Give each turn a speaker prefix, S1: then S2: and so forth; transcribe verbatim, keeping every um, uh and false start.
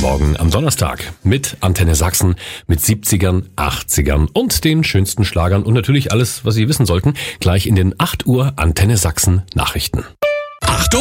S1: Morgen am Donnerstag mit Antenne Sachsen, mit siebzigern, achtzigern und den schönsten Schlagern und natürlich alles, was Sie wissen sollten, gleich in den acht Uhr Antenne Sachsen Nachrichten.
S2: Achtung!